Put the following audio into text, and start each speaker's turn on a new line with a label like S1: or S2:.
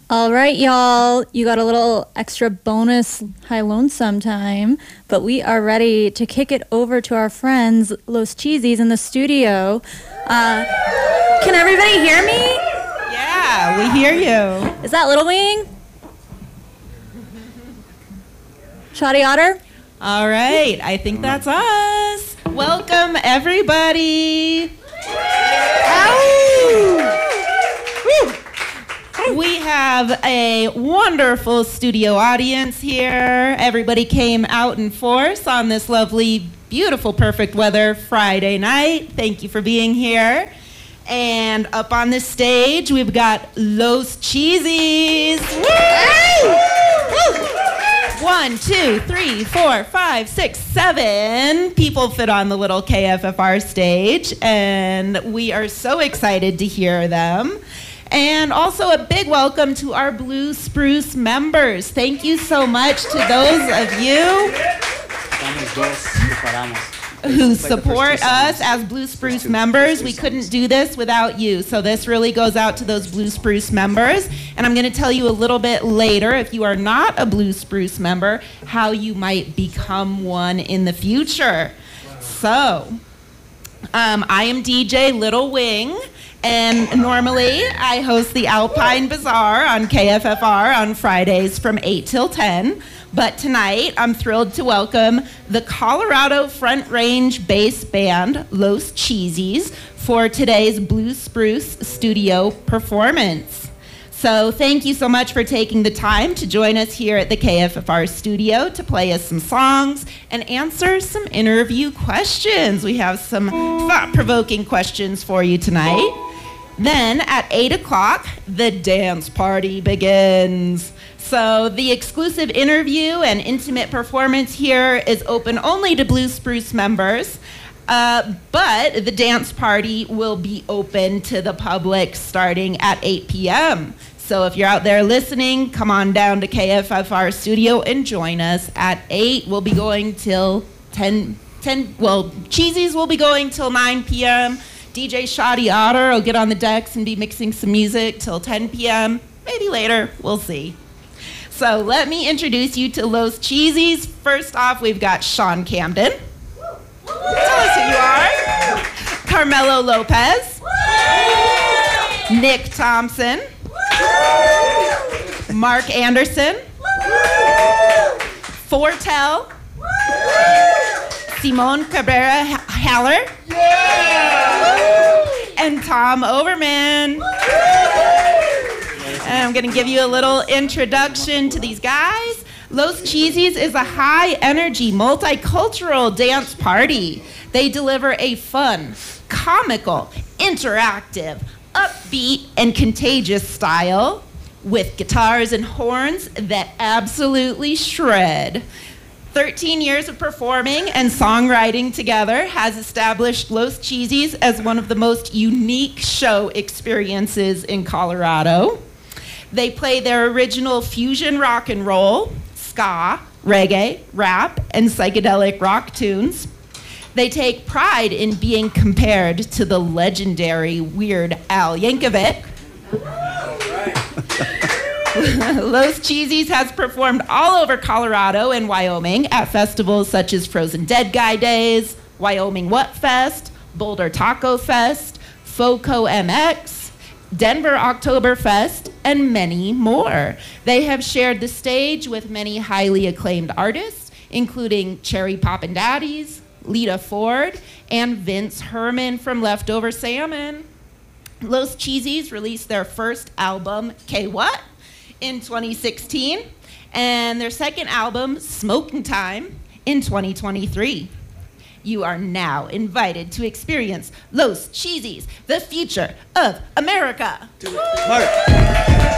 S1: All right, y'all. You got a little extra bonus high lonesome time, but we are ready to kick it over to our friends, Los Cheesies, in the studio. Can everybody hear me?
S2: Yeah, we hear you.
S1: Is that Little Wing? Shoddy Otter?
S2: All right, I think that's us. Welcome, everybody. Ow! Woo! We have a wonderful studio audience here. Everybody came out in force on this lovely, beautiful, perfect weather Friday night. Thank you for being here. And up on this stage, we've got Los Cheesies. Woo! Woo! 1, 2, 3, 4, 5, 6, 7 people fit on the little KFFR stage, and we are so excited to hear them. And also a big welcome to our Blue Spruce members. Thank you so much to those of you who support us as Blue Spruce members. We couldn't do this without you. So this really goes out to those Blue Spruce members. And I'm going to tell you a little bit later, if you are not a Blue Spruce member, how you might become one in the future. So I am DJ Little Wing. And normally, I host the Alpine Bazaar on KFFR on Fridays from 8 till 10. But tonight, I'm thrilled to welcome the Colorado Front Range bass band, Los Cheesies, for today's Blue Spruce studio performance. So thank you so much for taking the time to join us here at the KFFR studio to play us some songs and answer some interview questions. We have some thought-provoking questions for you tonight. Then at 8 o'clock, the dance party begins. So the exclusive interview and intimate performance here is open only to Blue Spruce members, but the dance party will be open to the public starting at 8 p.m. So if you're out there listening, come on down to KFFR studio and join us at 8. We'll be going till 10, well, Cheesies will be going till 9 p.m. DJ Shoddy Otter will get on the decks and be mixing some music till 10 p.m. Maybe later, we'll see. So let me introduce you to Los Cheesies. First off, we've got Sean Camden. Tell us who you are. Carmelo Lopez. Nick Thompson. Mark Anderson. Fortel. Simone Cabrera Haller. And Tom Overman. And I'm going to give you a little introduction to these guys. Los Cheesies is a high-energy, multicultural dance party. They deliver a fun, comical, interactive, upbeat, and contagious style with guitars and horns that absolutely shred. 13 years of performing and songwriting together has established Los Cheesies as one of the most unique show experiences in Colorado. They play their original fusion rock and roll, ska, reggae, rap, and psychedelic rock tunes. They take pride in being compared to the legendary Weird Al Yankovic. Los Cheesies has performed all over Colorado and Wyoming at festivals such as Frozen Dead Guy Days, Wyoming What Fest, Boulder Taco Fest, FOCO MX, Denver Oktoberfest, and many more. They have shared the stage with many highly acclaimed artists, including Cherry Poppin' Daddies, Lita Ford, and Vince Herman from Leftover Salmon. Los Cheesies released their first album, K What, in 2016, and their second album, Smoking Time, in 2023. You are now invited to experience Los Cheesies, the future of America.
S3: Mark.